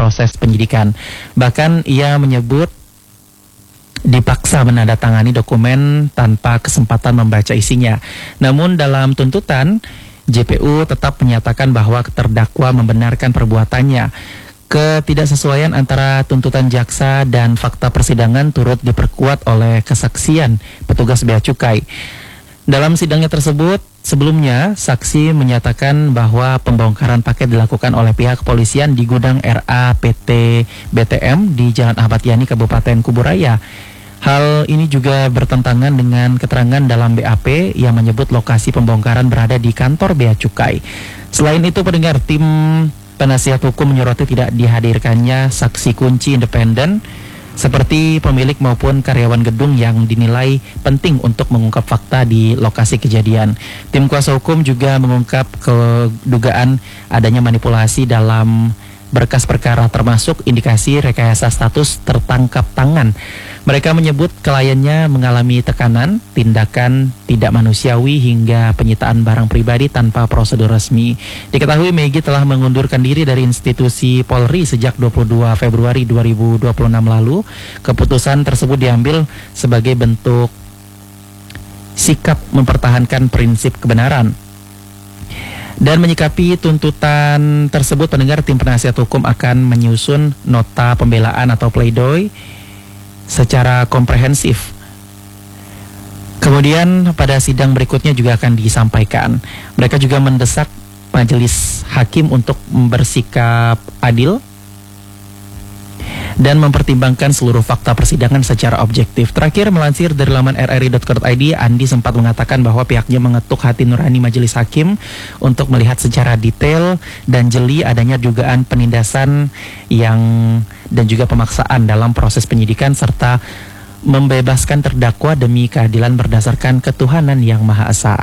proses penyidikan. Bahkan ia menyebut dipaksa menandatangani dokumen tanpa kesempatan membaca isinya. Namun dalam tuntutan, JPU tetap menyatakan bahwa terdakwa membenarkan perbuatannya. Ketidaksesuaian antara tuntutan jaksa dan fakta persidangan turut diperkuat oleh kesaksian petugas Bea Cukai. Dalam sidangnya tersebut, sebelumnya saksi menyatakan bahwa pembongkaran paket dilakukan oleh pihak kepolisian di gudang RAPT BTM di Jalan Ahmad Yani, Kabupaten Kuburaya. Hal ini juga bertentangan dengan keterangan dalam BAP yang menyebut lokasi pembongkaran berada di kantor Bea Cukai. Selain itu, pendengar, tim penasihat hukum menyoroti tidak dihadirkannya saksi kunci independen seperti pemilik maupun karyawan gedung yang dinilai penting untuk mengungkap fakta di lokasi kejadian. Tim kuasa hukum juga mengungkap kedugaan adanya manipulasi dalam berkas perkara termasuk indikasi rekayasa status tertangkap tangan. Mereka menyebut kliennya mengalami tekanan, tindakan tidak manusiawi hingga penyitaan barang pribadi tanpa prosedur resmi. Diketahui Megi telah mengundurkan diri dari institusi Polri sejak 22 Februari 2026 lalu. Keputusan tersebut diambil sebagai bentuk sikap mempertahankan prinsip kebenaran. Dan menyikapi tuntutan tersebut, pendengar, tim penasihat hukum akan menyusun nota pembelaan atau pledoi secara komprehensif. Kemudian pada sidang berikutnya juga akan disampaikan. Mereka juga mendesak majelis hakim untuk bersikap adil dan mempertimbangkan seluruh fakta persidangan secara objektif. Terakhir, melansir dari laman rri.co.id, Andi sempat mengatakan bahwa pihaknya mengetuk hati nurani majelis hakim untuk melihat secara detail dan jeli adanya dugaan penindasan dan juga pemaksaan dalam proses penyidikan serta membebaskan terdakwa demi keadilan berdasarkan ketuhanan yang Maha Esa.